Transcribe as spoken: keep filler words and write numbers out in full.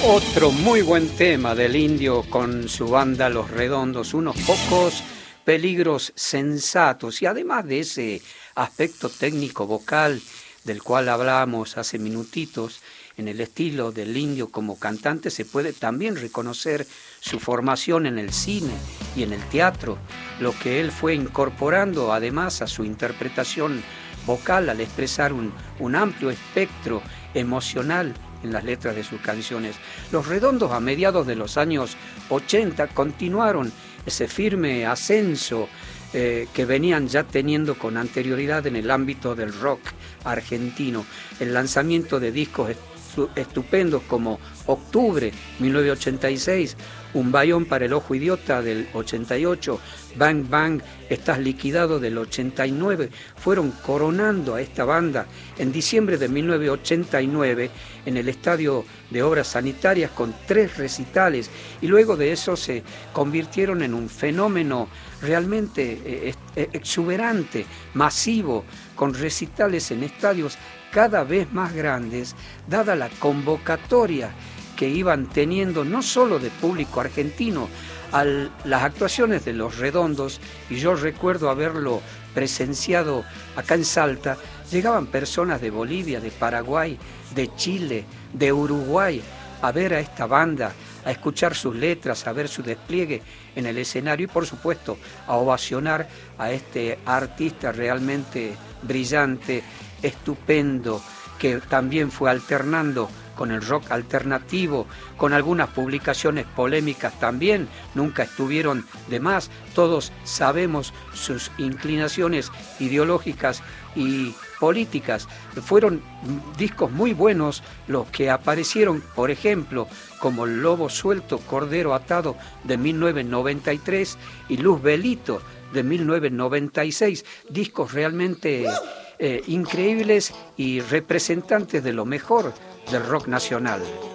Otro muy buen tema del Indio con su banda Los Redondos, unos pocos peligros sensatos, y además de ese aspecto técnico vocal del cual hablábamos hace minutitos, en el estilo del Indio como cantante se puede también reconocer su formación en el cine y en el teatro, lo que él fue incorporando además a su interpretación vocal al expresar un, un amplio espectro emocional en las letras de sus canciones. Los Redondos a mediados de los años ochenta continuaron ese firme ascenso eh, que venían ya teniendo con anterioridad en el ámbito del rock argentino. El lanzamiento de discos estupendos como Octubre mil novecientos ochenta y seis, Un Bayón para el Ojo Idiota del ochenta y ocho, Bang Bang, Estás Liquidado del ochenta y nueve, fueron coronando a esta banda en diciembre de mil novecientos ochenta y nueve en el Estadio de Obras Sanitarias con tres recitales, y luego de eso se convirtieron en un fenómeno realmente exuberante, masivo, con recitales en estadios cada vez más grandes, dada la convocatoria que iban teniendo no solo de público argentino a las actuaciones de Los Redondos, y yo recuerdo haberlo presenciado acá en Salta. Llegaban personas de Bolivia, de Paraguay, de Chile, de Uruguay a ver a esta banda, a escuchar sus letras, a ver su despliegue en el escenario y por supuesto a ovacionar a este artista realmente brillante, estupendo, que también fue alternando con el rock alternativo, con algunas publicaciones polémicas también, nunca estuvieron de más. Todos sabemos sus inclinaciones ideológicas y políticas. Fueron discos muy buenos los que aparecieron, por ejemplo, como Lobo Suelto, Cordero Atado de mil novecientos noventa y tres y Luz Velito de mil novecientos noventa y seis, discos realmente eh, increíbles y representantes de lo mejor del rock nacional.